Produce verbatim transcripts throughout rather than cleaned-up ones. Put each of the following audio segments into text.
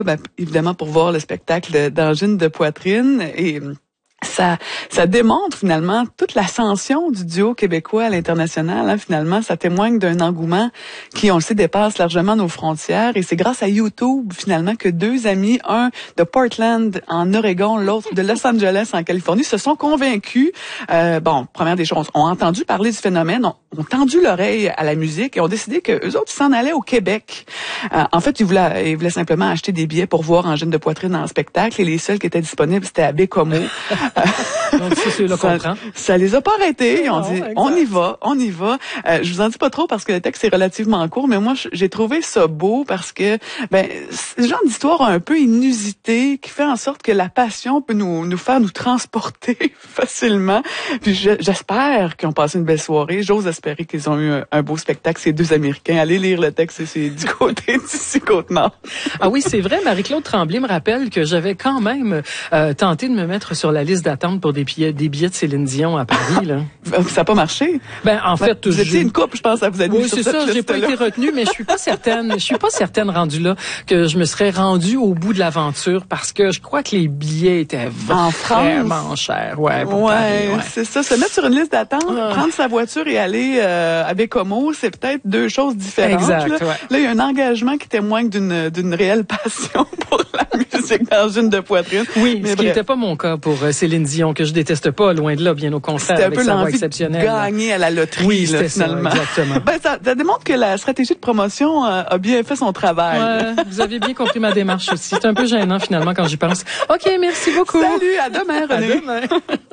Ben, évidemment pour voir le spectacle d'angine de poitrine et ça ça démontre finalement toute l'ascension du duo québécois à l'international. Hein, finalement, ça témoigne d'un engouement qui, on le sait, dépasse largement nos frontières. Et c'est grâce à YouTube, finalement, que deux amis, un de Portland en Oregon, l'autre de Los Angeles en Californie, se sont convaincus. Euh, bon, première des choses, ont entendu parler du phénomène, ont, ont tendu l'oreille à la musique et ont décidé que eux autres s'en allaient au Québec. Euh, en fait, ils voulaient, ils voulaient simplement acheter des billets pour voir Angine de poitrine en spectacle et les seuls qui étaient disponibles, c'était à Bécomo. Donc, c'est celui-là qu'on prend. Ça les a pas arrêtés. Ils ont non, dit, exact. on y va, on y va. Euh, je vous en dis pas trop parce que le texte est relativement court, mais moi, j'ai trouvé ça beau parce que, ben, c'est le genre d'histoire un peu inusitée qui fait en sorte que la passion peut nous, nous faire nous transporter facilement. Puis je, j'espère qu'ils ont passé une belle soirée. J'ose espérer qu'ils ont eu un, un beau spectacle, ces deux Américains. Allez lire le texte, c'est du côté d'ici Côte-Nord. Ah oui, c'est vrai. Marie-Claude Tremblay me rappelle que j'avais quand même euh, tenté de me mettre sur la liste d'attente pour des billets, des billets de Céline Dion à Paris, là. Ça n'a pas marché? Ben, en fait, vous je... étiez une couple, je pense, à vous avez oui, mis sur c'est cette ça. J'ai pas été retenue, mais je suis pas certaine. Je suis pas certaine rendue là que je me serais rendue au bout de l'aventure parce que je crois que les billets étaient vraiment chers. Ouais, pour ouais, Paris, ouais. C'est ça. Se mettre sur une liste d'attente, ah. prendre sa voiture et aller euh, à Bécomo, c'est peut-être deux choses différentes. Exact. Là, ouais. là, il y a un engagement qui témoigne d'une d'une réelle passion pour la musique d'Angine de poitrine. Oui, mais ce qui n'était pas mon cas pour Céline Dion, que je déteste pas, loin de là, bien au contraire, c'était un avec peu sa voix l'envie exceptionnelle. De gagner à la loterie, oui, là, finalement. Ça, exactement. Ben, ça, ça démontre que la stratégie de promotion euh, a bien fait son travail. Ouais, vous avez bien compris ma démarche aussi. C'est un peu gênant, finalement, quand j'y pense. OK, merci beaucoup. Salut, à demain, René. À demain.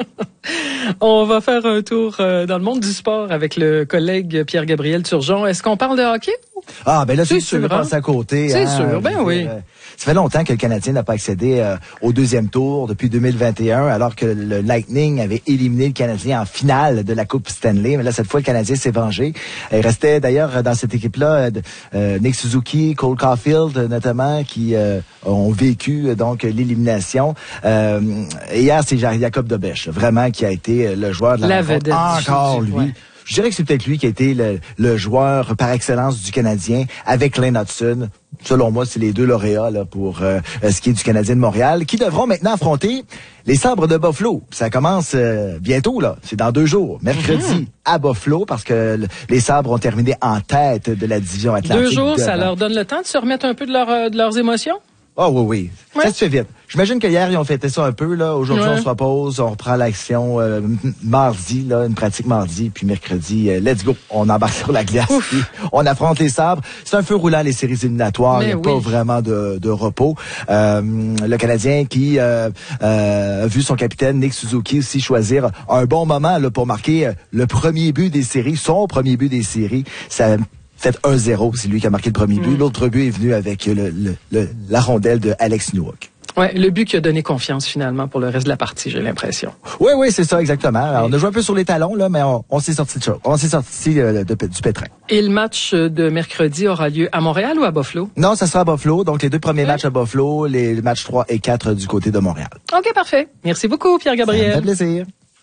On va faire un tour euh, dans le monde du sport avec le collègue Pierre-Gabriel Turgeon. Est-ce qu'on parle de hockey? Ah, ben là, c'est tu sûr, veux passer à côté. C'est hein, sûr, ben oui. Euh, ça fait longtemps que le Canadien n'a pas accédé euh, au deuxième tour depuis deux mille vingt et un, alors que le Lightning avait éliminé le Canadien en finale de la Coupe Stanley. Mais là, cette fois, le Canadien s'est vengé. Il restait d'ailleurs dans cette équipe-là euh, Nick Suzuki, Cole Caulfield notamment, qui euh, ont vécu donc l'élimination. Euh, hier, c'est Jacob Dobèche, vraiment, qui a été le joueur de la, la rencontre. vedette. Encore lui. Ouais. Je dirais que c'est peut-être lui qui a été le, le joueur par excellence du Canadien avec Lane Hudson. Selon moi, c'est les deux lauréats là, pour euh, ce qui est du Canadien de Montréal, qui devront maintenant affronter les Sabres de Buffalo. Ça commence euh, bientôt, là. C'est dans deux jours, mercredi mmh. à Buffalo, parce que le, les Sabres ont terminé en tête de la division Atlantique. Deux jours, ça leur donne le temps de se remettre un peu de, leur, euh, de leurs émotions? Oh oui, oui. Ouais. Ça se fait vite. J'imagine qu'hier, ils ont fêté ça un peu, là. Aujourd'hui, ouais. on se repose, on reprend l'action euh, mardi, là, une pratique mardi, puis mercredi, euh, let's go. On embarque sur la glace, puis on affronte les Sabres. C'est un feu roulant, les séries éliminatoires. Il n'y a oui. pas vraiment de, de repos. Euh, le Canadien qui euh, euh, a vu son capitaine Nick Suzuki aussi choisir un bon moment là, pour marquer le premier but des séries, son premier but des séries. Ça fait un zéro, c'est lui qui a marqué le premier but. Mm. L'autre but est venu avec le, le, le, la rondelle de Alex Newhook. Ouais, le but qui a donné confiance finalement pour le reste de la partie, j'ai l'impression. Oui, oui, c'est ça, exactement. Alors, on a joué un peu sur les talons, là, mais on, on s'est sorti de ça. On s'est sorti euh, de, du pétrin. Et le match de mercredi aura lieu à Montréal ou à Buffalo? Non, ça sera à Buffalo. Donc, les deux premiers ouais. matchs à Buffalo, les matchs trois et quatre du côté de Montréal. OK, parfait. Merci beaucoup, Pierre-Gabriel. Ça me fait plaisir.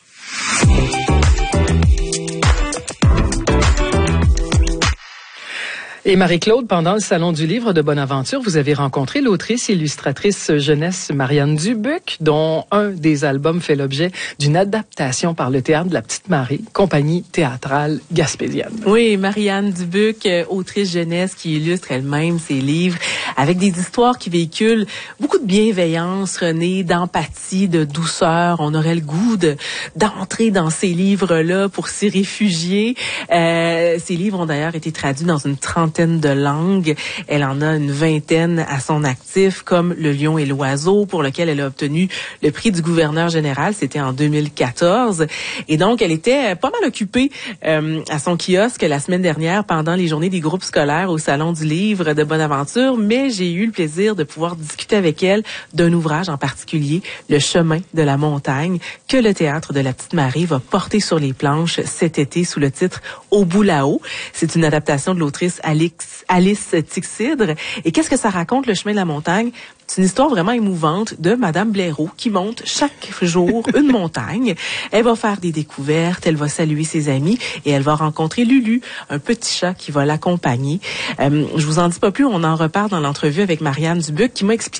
Et Marie-Claude, pendant le Salon du Livre de Bonaventure, vous avez rencontré l'autrice et illustratrice jeunesse Marianne Dubuc, dont un des albums fait l'objet d'une adaptation par le Théâtre de la Petite Marie, compagnie théâtrale gaspésienne. Oui, Marianne Dubuc, autrice jeunesse qui illustre elle-même ses livres avec des histoires qui véhiculent beaucoup de bienveillance, René, d'empathie, de douceur. On aurait le goût de, d'entrer dans ces livres-là pour s'y réfugier. Euh, ces livres ont d'ailleurs été traduits dans une trentaine de langues. Elle en a une vingtaine à son actif, comme Le Lion et l'Oiseau, pour lequel elle a obtenu le prix du gouverneur général. C'était en deux mille quatorze. Et donc, elle était pas mal occupée euh, à son kiosque la semaine dernière pendant les journées des groupes scolaires au Salon du Livre de Bonaventure. Mais j'ai eu le plaisir de pouvoir discuter avec elle d'un ouvrage en particulier, Le Chemin de la montagne, que le Théâtre de la Petite Marie va porter sur les planches cet été sous le titre Au bout là-haut. C'est une adaptation de l'autrice Alice Alice Tixidre. Et qu'est-ce que ça raconte, Le Chemin de la montagne? C'est une histoire vraiment émouvante de Madame Blaireau qui monte chaque jour une montagne. Elle va faire des découvertes, elle va saluer ses amis et elle va rencontrer Lulu, un petit chat qui va l'accompagner. Euh, je vous en dis pas plus, on en repart dans l'entrevue avec Marianne Dubuc qui m'a expliqué